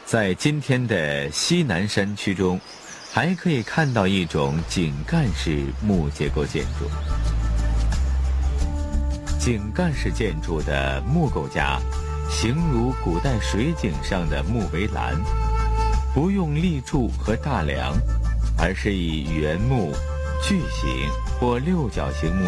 在今天的西南山区中，还可以看到一种井干式木结构建筑。井干式建筑的木构架形如古代水井上的木围栏，不用立柱和大梁，而是以圆木、矩形或六角形木